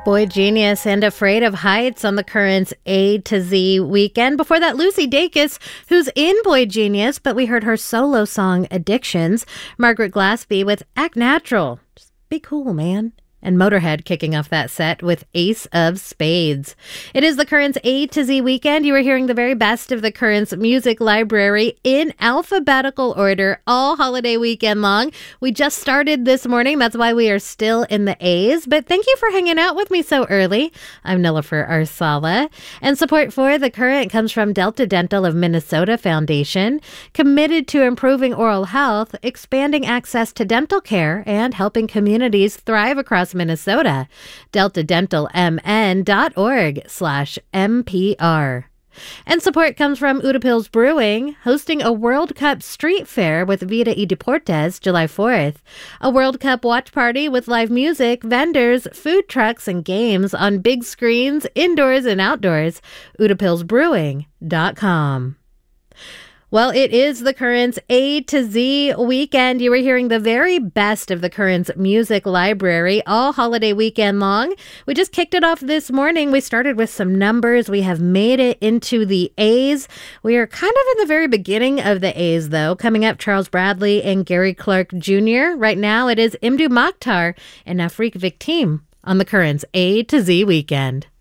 Boy Genius and Afraid of Heights on the Currents A to Z weekend. Before that, Lucy Dacus, who's in Boy Genius, but we heard her solo song Addictions. Margaret Glaspie with Act Natural. Just be cool, man. And Motorhead kicking off that set with Ace of Spades. It is the Currents A to Z weekend. You are hearing the very best of the Currents music library in alphabetical order all holiday weekend long. We just started this morning. That's why we are still in the A's. But thank you for hanging out with me so early. I'm Nilofer Arsala. And support for The Current comes from Delta Dental of Minnesota Foundation, committed to improving oral health, expanding access to dental care, and helping communities thrive across Minnesota. DeltaDentalMN.org/MPR. And support comes from Utapils Brewing, hosting a World Cup street fair with Vida y Deportes July 4th. A World Cup watch party with live music, vendors, food trucks, and games on big screens, indoors and outdoors. UtapilsBrewing.com. Well, it is the Currents A to Z weekend. You were hearing the very best of the Currents music library all holiday weekend long. We just kicked it off this morning. We started with some numbers. We have made it into the A's. We are kind of in the very beginning of the A's, though. Coming up, Charles Bradley and Gary Clark Jr. Right now, it is Imdu Mokhtar and Afrique Victime on the Currents A to Z weekend.